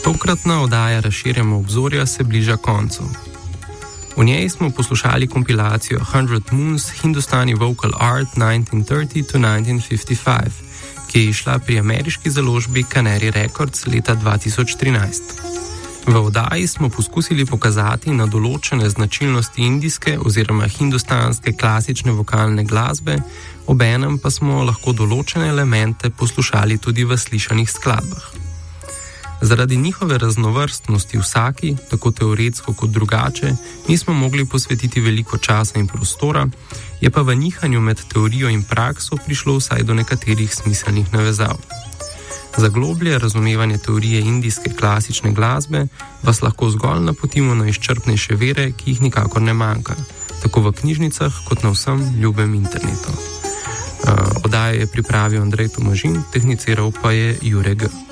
Tokratna oddaja Razširjamo obzorja se bliža koncu. V njej smo poslušali kompilacijo 100 Moons Hindustani Vocal Art 1930–1955, ki je išla pri ameriški založbi Canary Records leta 2013. V oddaji smo poskusili pokazati na določene značilnosti indijske oziroma hindustanske klasične vokalne glasbe, obenem pa smo lahko določene elemente poslušali tudi v slišanih skladbah. Zaradi njihove raznovrstnosti vsaki, tako teoretsko kot drugače, nismo mogli posvetiti veliko časa in prostora, je pa v nihanju med teorijo in prakso prišlo vsaj do nekaterih smiselnih navezav. Za globlje razumevanje teorije indijske klasične glasbe vas lahko zgolj napotimo na izčrpnejše vire, ki jih nikakor ne manjka, tako v knjižnicah kot na vsem ljubem internetu. Oddajo je pripravil Andrej Tomažin, tehniciral pa je Jure G.